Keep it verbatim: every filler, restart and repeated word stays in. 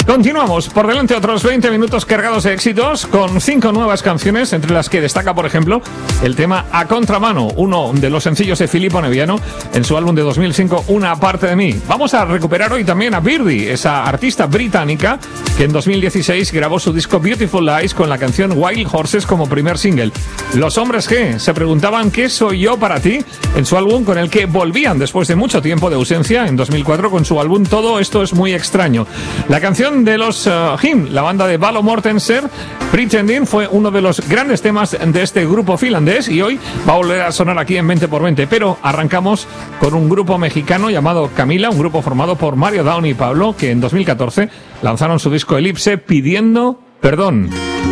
Continuamos, por delante otros veinte minutos cargados de éxitos con cinco nuevas canciones, entre las que destaca, por ejemplo, el tema A Contramano, uno de los sencillos de Filippo Neviano en su álbum de dos mil cinco, Una parte de mí. Vamos a recuperar hoy también a Birdie, esa artista británica que en dos mil dieciséis grabó su disco Beautiful Lies con la canción Wild Horses como primer single. Los hombres que se preguntaban ¿qué soy yo para ti? En su álbum con el que volvían después de mucho tiempo de ausencia en dos mil cuatro con su álbum Todo esto es muy extraño. La canción de los uh, Him, la banda de Valo Mortensen, Pretending, fue uno de los grandes temas de este grupo finlandés y hoy va a volver a sonar aquí en veinte por veinte, pero arrancamos con un grupo mexicano llamado Camila, un grupo formado por Mario Downey y Pablo, que en dos mil catorce lanzaron su disco Elipse pidiendo perdón.